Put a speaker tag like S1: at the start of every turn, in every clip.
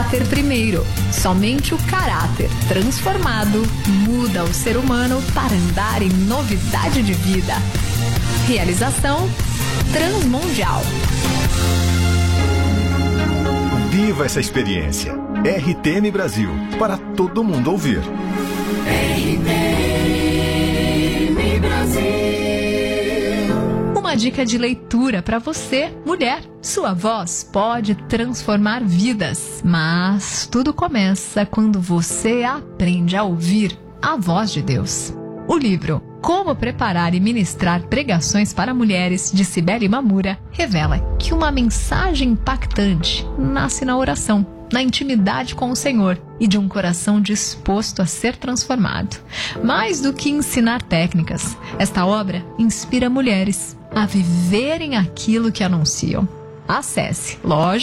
S1: caráter primeiro. Somente o caráter transformado muda o ser humano para andar em novidade de vida. Realização Transmundial.
S2: Viva essa experiência. RTM Brasil, para todo mundo ouvir.
S1: RTM Brasil. Uma dica de leitura para você, mulher. Sua voz pode transformar vidas, mas tudo começa quando você aprende a ouvir a voz de Deus. O livro Como Preparar e Ministrar Pregações para Mulheres, de Cibele Mamura, revela que uma mensagem impactante nasce na oração, na intimidade com o Senhor e de um coração disposto a ser transformado. Mais do que ensinar técnicas, esta obra inspira mulheres a viverem aquilo que anunciam. Acesse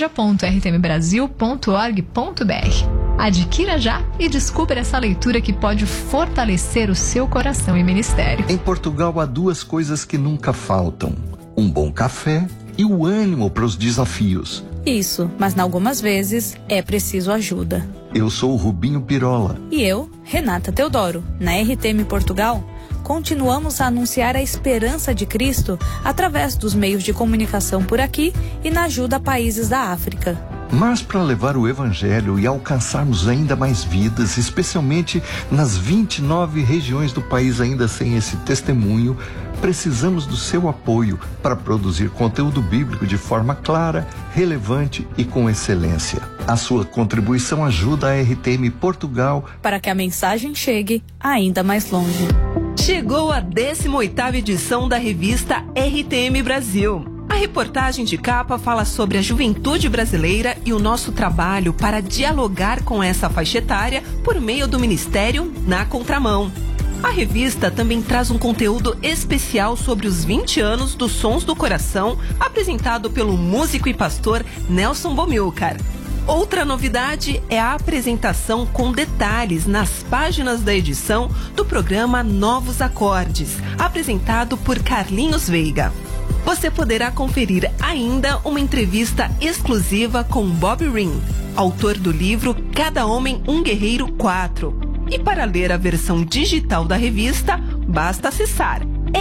S1: loja.rtmbrasil.org.br. Adquira já e descubra essa leitura que pode fortalecer o seu coração e ministério.
S3: Em Portugal há duas coisas que nunca faltam: um bom café e o ânimo para os desafios.
S4: Isso, mas algumas vezes é preciso ajuda.
S3: Eu sou o Rubinho Pirola.
S4: E eu, Renata Teodoro. Na RTM Portugal, continuamos a anunciar a esperança de Cristo através dos meios de comunicação por aqui e na ajuda a países da África.
S3: Mas para levar o Evangelho e alcançarmos ainda mais vidas, especialmente nas 29 regiões do país ainda sem esse testemunho, precisamos do seu apoio para produzir conteúdo bíblico de forma clara, relevante e com excelência. A sua contribuição ajuda a RTM Portugal
S4: para que a mensagem chegue ainda mais longe.
S5: Chegou a 18ª edição da revista RTM Brasil. A reportagem de capa fala sobre a juventude brasileira e o nosso trabalho para dialogar com essa faixa etária por meio do Ministério Na Contramão. A revista também traz um conteúdo especial sobre os 20 anos dos Sons do Coração, apresentado pelo músico e pastor Nelson Bomilcar. Outra novidade é a apresentação com detalhes nas páginas da edição do programa Novos Acordes, apresentado por Carlinhos Veiga. Você poderá conferir ainda uma entrevista exclusiva com Bob Ring, autor do livro Cada Homem um Guerreiro 4. E para ler a versão digital da revista, basta acessar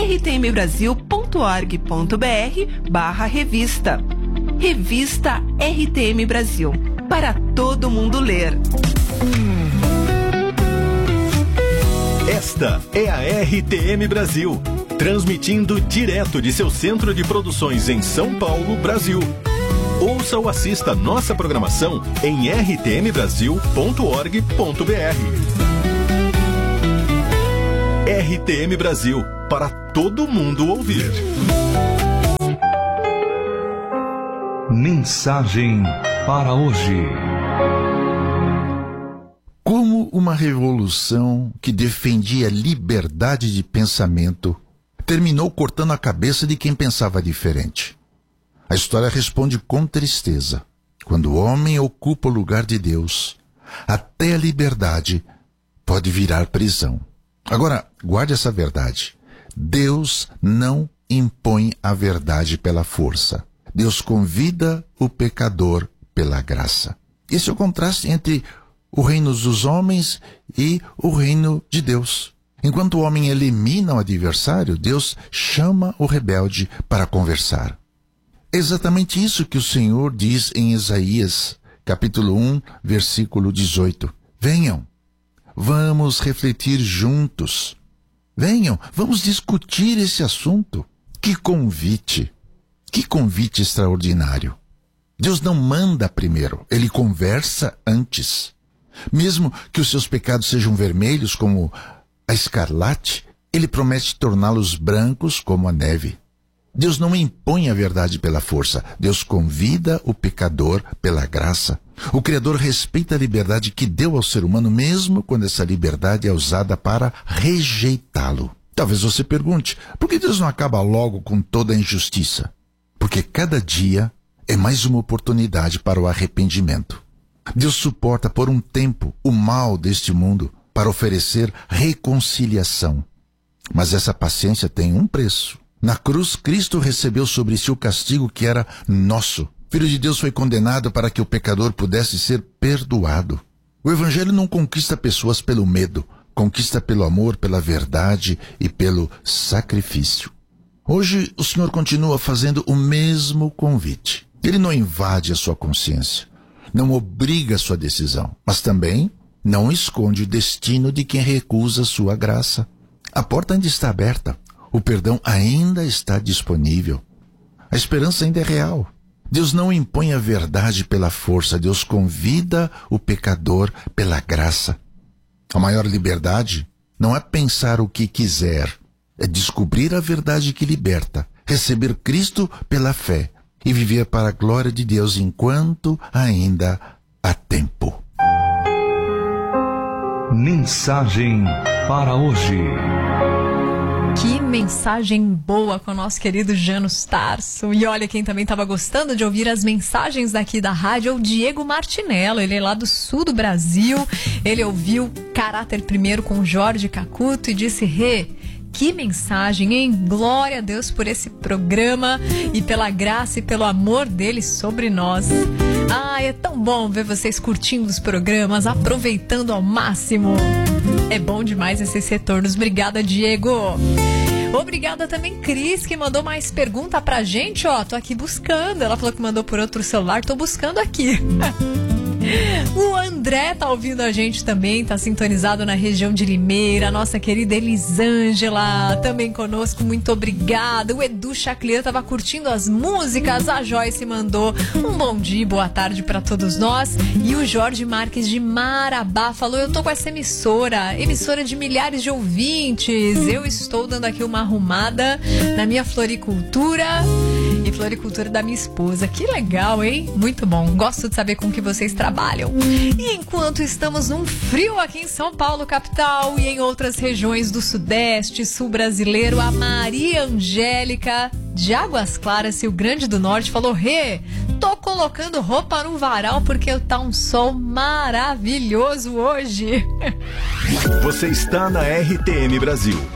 S5: rtmbrasil.org.br/revista. Revista RTM Brasil, para todo mundo ler.
S2: Esta é a RTM Brasil, transmitindo direto de seu centro de produções em São Paulo, Brasil. Ouça ou assista nossa programação em rtmbrasil.org.br. RTM Brasil, para todo mundo ouvir.
S6: Mensagem para hoje.
S7: Como uma revolução que defendia liberdade de pensamento terminou cortando a cabeça de quem pensava diferente. A história responde com tristeza. Quando o homem ocupa o lugar de Deus, até a liberdade pode virar prisão. Agora, guarde essa verdade. Deus não impõe a verdade pela força. Deus convida o pecador pela graça. Esse é o contraste entre o reino dos homens e o reino de Deus. Enquanto o homem elimina o adversário, Deus chama o rebelde para conversar. É exatamente isso que o Senhor diz em Isaías, capítulo 1, versículo 18. Venham, vamos refletir juntos. Venham, vamos discutir esse assunto. Que convite extraordinário. Deus não manda primeiro, Ele conversa antes. Mesmo que os seus pecados sejam vermelhos como a escarlate, Ele promete torná-los brancos como a neve. Deus não impõe a verdade pela força. Deus convida o pecador pela graça. O Criador respeita a liberdade que deu ao ser humano, mesmo quando essa liberdade é usada para rejeitá-lo. Talvez você pergunte, por que Deus não acaba logo com toda a injustiça? Porque cada dia é mais uma oportunidade para o arrependimento. Deus suporta por um tempo o mal deste mundo para oferecer reconciliação. Mas essa paciência tem um preço. Na cruz, Cristo recebeu sobre si o castigo que era nosso. Filho de Deus foi condenado para que o pecador pudesse ser perdoado. O Evangelho não conquista pessoas pelo medo, conquista pelo amor, pela verdade e pelo sacrifício. Hoje o Senhor continua fazendo o mesmo convite. Ele não invade a sua consciência, não obriga a sua decisão, mas também não esconde o destino de quem recusa sua graça. A porta ainda está aberta, o perdão ainda está disponível. A esperança ainda é real. Deus não impõe a verdade pela força, Deus convida o pecador pela graça. A maior liberdade não é pensar o que quiser, é descobrir a verdade que liberta, receber Cristo pela fé e viver para a glória de Deus enquanto ainda há tempo.
S6: Mensagem para hoje.
S1: Que mensagem boa com o nosso querido Janus Tarso. E olha, quem também estava gostando de ouvir as mensagens daqui da rádio é o Diego Martinello. Ele é lá do sul do Brasil. Ele ouviu Caráter Primeiro com Jorge Cacuto e disse: que mensagem, hein? Glória a Deus por esse programa e pela graça e pelo amor dele sobre nós. É tão bom ver vocês curtindo os programas, aproveitando ao máximo. É bom demais esses retornos. Obrigada, Diego. Obrigada também, Cris, que mandou mais pergunta pra gente. Tô aqui buscando. Ela falou que mandou por outro celular. Tô buscando aqui. O André tá ouvindo a gente também, tá sintonizado na região de Limeira. Nossa querida Elisângela também conosco, muito obrigada. O Edu Chaclian tava curtindo as músicas. A Joyce mandou um bom dia e boa tarde pra todos nós. E o Jorge Marques de Marabá falou: eu tô com essa emissora de milhares de ouvintes. Eu estou dando aqui uma arrumada na minha floricultura e floricultura da minha esposa. Que legal, hein? Muito bom. Gosto de saber com que vocês trabalham. E enquanto estamos num frio aqui em São Paulo, capital, e em outras regiões do Sudeste, Sul brasileiro, a Maria Angélica de Águas Claras, Rio Grande do Norte, falou: tô colocando roupa no varal porque tá um sol maravilhoso hoje.
S2: Você está na RTM Brasil.